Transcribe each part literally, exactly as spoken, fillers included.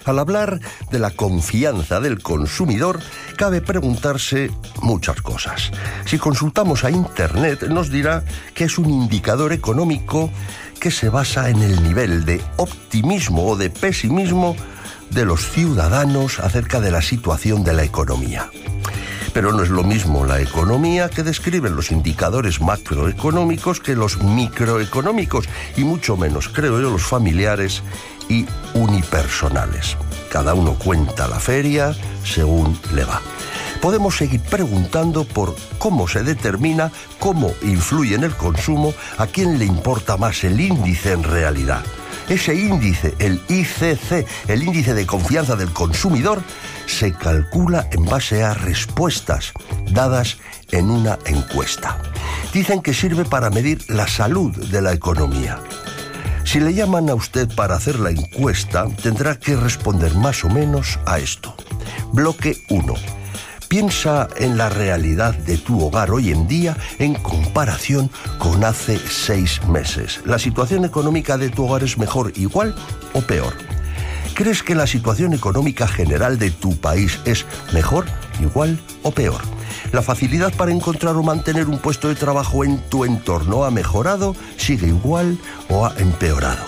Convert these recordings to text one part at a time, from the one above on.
Al hablar de la confianza del consumidor, cabe preguntarse muchas cosas. Si consultamos a Internet, nos dirá que es un indicador económico que se basa en el nivel de optimismo o de pesimismo de los ciudadanos acerca de la situación de la economía. Pero no es lo mismo la economía que describen los indicadores macroeconómicos que los microeconómicos, y mucho menos, creo yo, los familiares y unipersonales. Cada uno cuenta la feria según le va. Podemos seguir preguntando por cómo se determina, cómo influye en el consumo, a quién le importa más el índice en realidad. Ese índice, el I C C, el índice de confianza del consumidor, se calcula en base a respuestas dadas en una encuesta. Dicen que sirve para medir la salud de la economía. Si le llaman a usted para hacer la encuesta, tendrá que responder más o menos a esto. Bloque uno. Piensa en la realidad de tu hogar hoy en día en comparación con hace seis meses. ¿La situación económica de tu hogar es mejor, igual o peor? ¿Crees que la situación económica general de tu país es mejor, igual o peor? ¿La facilidad para encontrar o mantener un puesto de trabajo en tu entorno ha mejorado, sigue igual o ha empeorado?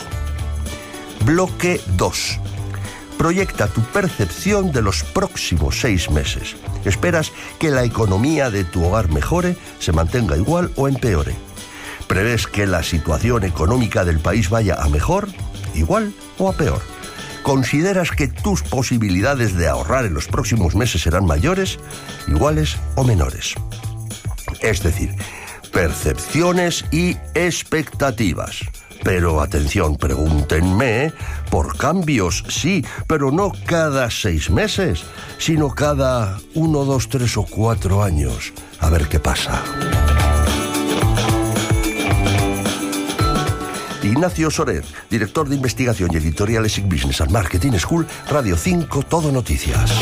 Bloque dos. Proyecta tu percepción de los próximos seis meses. ¿Esperas que la economía de tu hogar mejore, se mantenga igual o empeore? ¿Prevés que la situación económica del país vaya a mejor, igual o a peor? ¿Consideras que tus posibilidades de ahorrar en los próximos meses serán mayores, iguales o menores? Es decir, percepciones y expectativas. Pero atención, pregúntenme por cambios, sí, pero no cada seis meses, sino cada uno, dos, tres o cuatro años. A ver qué pasa. Ignacio Soler, director de investigación y editorial E S I C Business and Marketing School, Radio cinco, Todo Noticias.